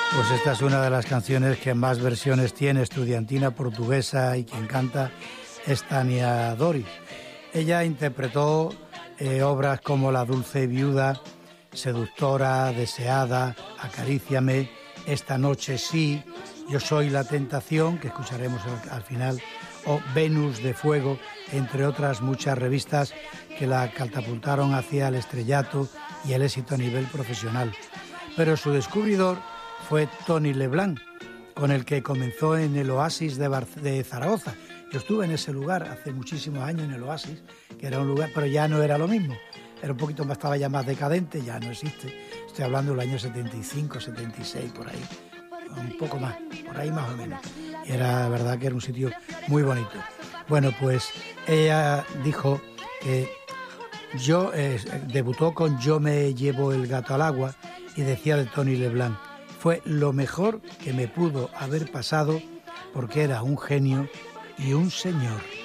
Pues esta es una de las canciones que más versiones tiene, estudiantina portuguesa, y quien canta es Tania Doris. Ella interpretó obras como La dulce viuda, Seductora, Deseada, Acaríciame, Esta noche sí, Yo soy la tentación, que escucharemos al final, o Venus de fuego, entre otras muchas revistas que la catapultaron hacia el estrellato y el éxito a nivel profesional. Pero su descubridor fue Tony Leblanc, con el que comenzó en el Oasis de Zaragoza. Yo estuve en ese lugar hace muchísimos años, en el Oasis, que era un lugar, pero ya no era lo mismo. Era un poquito más, estaba ya más decadente, ya no existe. Estoy hablando del año 75, 76, por ahí. Un poco más, por ahí más o menos. Y era, la verdad, que era un sitio muy bonito. Bueno, pues ella dijo que debutó con Yo me llevo el gato al agua, y decía de Tony Leblanc: fue lo mejor que me pudo haber pasado porque era un genio y un señor.